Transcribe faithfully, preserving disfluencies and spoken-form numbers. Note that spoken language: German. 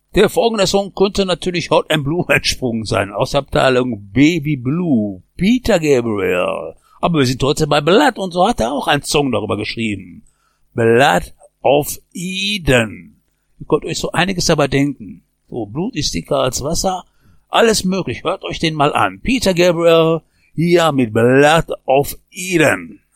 Der folgende Song könnte natürlich Hot and Blue entsprungen sein, aus der Abteilung Baby Blue, Peter Gabriel. Aber wir sind heute bei Blood und so hat er auch einen Song darüber geschrieben. Blood of Eden. Ihr könnt euch so einiges dabei denken. So, Blut ist dicker als Wasser. Alles möglich. Hört euch den mal an. Peter Gabriel hier mit Blood of Eden.